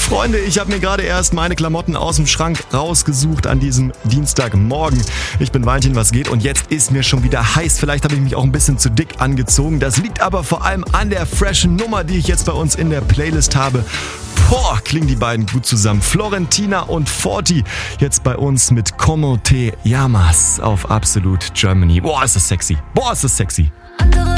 Freunde, ich habe mir gerade erst meine Klamotten aus dem Schrank rausgesucht an diesem Dienstagmorgen. Ich bin Valentin, was geht? Und jetzt ist mir schon wieder heiß. Vielleicht habe ich mich auch ein bisschen zu dick angezogen. Das liegt aber vor allem an der freshen Nummer, die ich jetzt bei uns in der Playlist habe. Boah, klingen die beiden gut zusammen. Florentina und Forti jetzt bei uns mit Como te llamas auf Absolute Germany. Boah, ist das sexy.